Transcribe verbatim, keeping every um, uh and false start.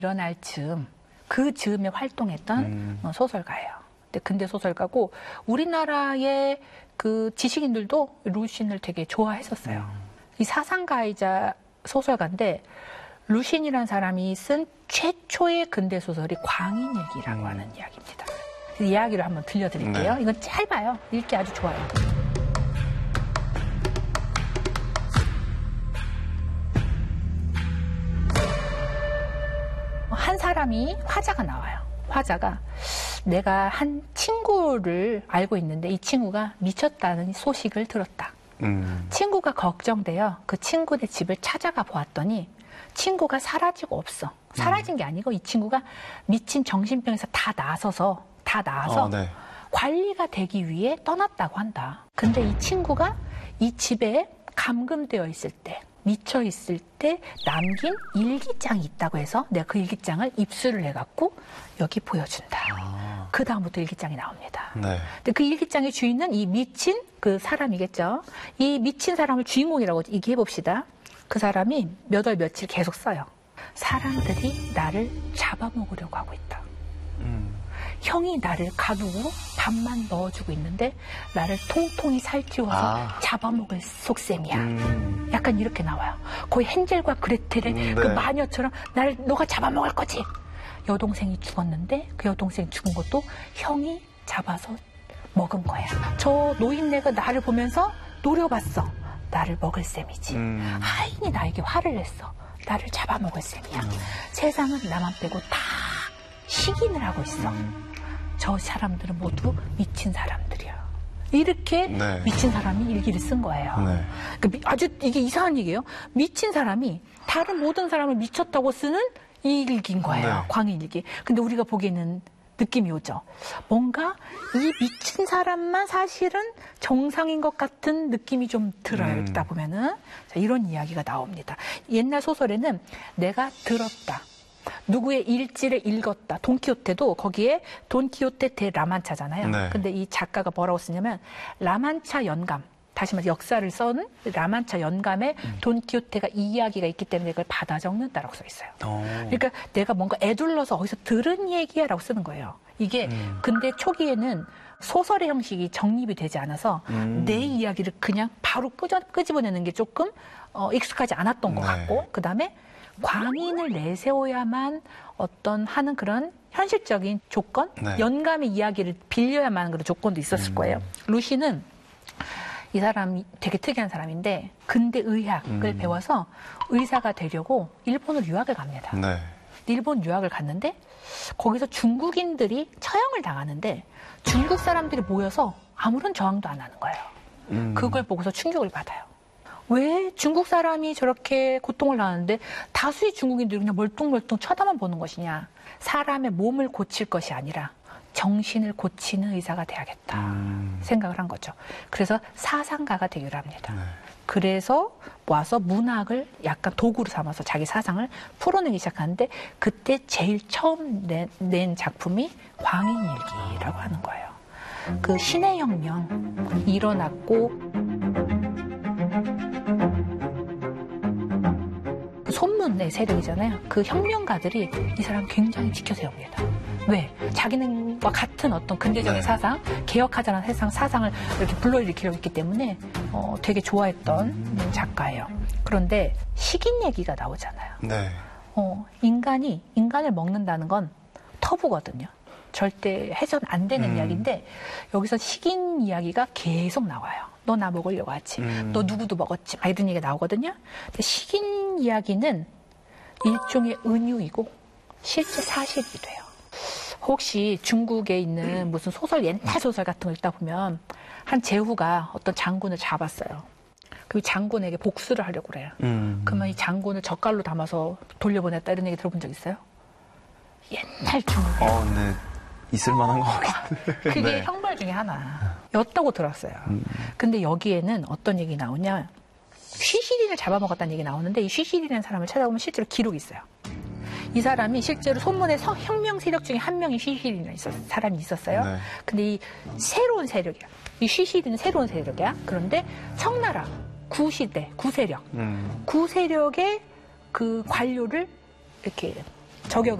일어날 즈음, 그 즈음에 활동했던 음. 소설가예요. 근데 근대 소설가고 우리나라의 그 지식인들도 루신을 되게 좋아했었어요. 음. 이 사상가이자 소설가인데 루신이라는 사람이 쓴 최초의 근대 소설이 광인일기라고 음. 하는 이야기입니다. 그 이야기를 한번 들려드릴게요. 네. 이건 짧아요. 읽기 아주 좋아요. 한 사람이 화자가 나와요. 화자가 내가 한 친구를 알고 있는데 이 친구가 미쳤다는 소식을 들었다. 음. 친구가 걱정돼요. 그 친구네 집을 찾아가 보았더니 친구가 사라지고 없어. 사라진 게 아니고 이 친구가 미친 정신병에서 다 나서서 다 나아서 어, 네. 관리가 되기 위해 떠났다고 한다. 근데 이 친구가 이 집에 감금되어 있을 때 미쳐 있을 때 남긴 일기장이 있다고 해서 내가 그 일기장을 입수를 해갖고 여기 보여준다. 아. 그 다음부터 일기장이 나옵니다. 네. 근데 그 일기장의 주인은 이 미친 그 사람이겠죠. 이 미친 사람을 주인공이라고 얘기해 봅시다. 그 사람이 몇 월 며칠 계속 써요. 사람들이 나를 잡아먹으려고 하고 있다. 음. 형이 나를 가두고 밥만 넣어주고 있는데 나를 통통이 살찌워서 아. 잡아먹을 속셈이야. 음. 약간 이렇게 나와요. 거의 헨젤과 그레텔의 음, 네. 그 마녀처럼 나를 너가 잡아먹을 거지. 여동생이 죽었는데 그 여동생 죽은 것도 형이 잡아서 먹은 거야. 저 노인네가 나를 보면서 노려봤어. 나를 먹을 셈이지. 음. 하인이 나에게 화를 냈어. 나를 잡아먹을 셈이야. 음. 세상은 나만 빼고 다 식인을 하고 있어. 음. 저 사람들은 모두 미친 사람들이야. 이렇게 네. 미친 사람이 일기를 쓴 거예요. 네. 그러니까 아주 이게 이상한 얘기예요. 미친 사람이 다른 모든 사람을 미쳤다고 쓰는 이 일기인 거예요. 네. 광인일기. 근데 우리가 보기에는 느낌이 오죠. 뭔가 이 미친 사람만 사실은 정상인 것 같은 느낌이 좀 들어요. 음. 읽다 보면은. 자, 이런 이야기가 나옵니다. 옛날 소설에는 내가 들었다. 누구의 일지를 읽었다. 돈키호테도 거기에 돈키호테 대 라만차잖아요. 네. 근데 이 작가가 뭐라고 쓰냐면 라만차 연감. 다시 말해서 역사를 써는 라만차 연감에 음. 돈키호테가 이 이야기가 있기 때문에 그걸 받아 적는다라고 써 있어요. 오. 그러니까 내가 뭔가 애둘러서 어디서 들은 얘기야라고 쓰는 거예요. 이게 음. 근데 초기에는 소설의 형식이 정립이 되지 않아서 음. 내 이야기를 그냥 바로 끄져, 끄집어내는 게 조금 어, 익숙하지 않았던 것 네. 같고 그다음에 광인을 내세워야만 어떤 하는 그런 현실적인 조건, 네. 연감의 이야기를 빌려야만 하는 그런 조건도 있었을 음. 거예요. 루시는 이 사람이 되게 특이한 사람인데 근대 의학을 음. 배워서 의사가 되려고 일본으로 유학을 갑니다. 네. 일본 유학을 갔는데 거기서 중국인들이 처형을 당하는데 중국 사람들이 모여서 아무런 저항도 안 하는 거예요. 음. 그걸 보고서 충격을 받아요. 왜 중국 사람이 저렇게 고통을 당하는데 다수의 중국인들이 그냥 멀뚱멀뚱 쳐다만 보는 것이냐. 사람의 몸을 고칠 것이 아니라 정신을 고치는 의사가 돼야겠다 음. 생각을 한 거죠. 그래서 사상가가 되기로 합니다. 네. 그래서 와서 문학을 약간 도구로 삼아서 자기 사상을 풀어내기 시작하는데 그때 제일 처음 낸, 낸 작품이 광인일기라고 하는 거예요. 그 신의 혁명 일어났고 손문의 세력이잖아요. 그 혁명가들이 이 사람 굉장히 지켜세웁니다. 왜? 자기네와 같은 어떤 근대적인 네. 사상, 개혁하자는 세상 사상을 이렇게 불러일으키려고 했기 때문에 어, 되게 좋아했던 음. 작가예요. 그런데 식인 얘기가 나오잖아요. 네. 어, 인간이 인간을 먹는다는 건 터부거든요. 절대 해선 안 되는 음. 이야기인데 여기서 식인 이야기가 계속 나와요. 너 나 먹으려고 하지. 음. 너 누구도 먹었지. 막 이런 얘기가 나오거든요. 근데 식인 이야기는 일종의 은유이고 실제 사실이 돼요. 혹시 중국에 있는 무슨 소설, 옛날 소설 같은 거 읽다 보면 한 제후가 어떤 장군을 잡았어요. 그 장군에게 복수를 하려고 그래요. 음. 그러면 이 장군을 젓갈로 담아서 돌려보냈다 이런 얘기 들어본 적 있어요? 옛날 중국에. 어, 네. 있을 만한 것 같은데. 그게 네. 형벌 중에 하나였다고 들었어요. 음. 근데 여기에는 어떤 얘기 나오냐. 쉬시린을 잡아먹었다는 얘기 나오는데 이 쉬시린이라는 사람을 찾아보면 실제로 기록이 있어요. 이 사람이 실제로 손문의 혁명 세력 중에 한 명이 쉬시린이라는 사람이 있었어요. 네. 근데 이 새로운 세력이야. 이 쉬시린은 새로운 세력이야. 그런데 청나라, 구시대, 구세력, 음. 구세력의 그 관료를 이렇게 저격을